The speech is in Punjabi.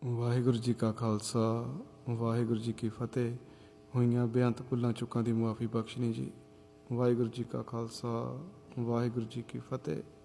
ਵਾਹਿਗੁਰੂ ਜੀ ਕਾ ਖਾਲਸਾ ਵਾਹਿਗੁਰੂ ਜੀ ਕੀ ਫਤਿਹ। ਹੋਈਆਂ ਬੇਅੰਤ ਭੁੱਲਾਂ ਚੁੱਕਾਂ ਦੀ ਮੁਆਫੀ ਬਖਸ਼ਣੀ ਜੀ। ਵਾਹਿਗੁਰੂ ਜੀ ਕਾ ਖਾਲਸਾ ਵਾਹਿਗੁਰੂ ਜੀ ਕੀ ਫਤਿਹ।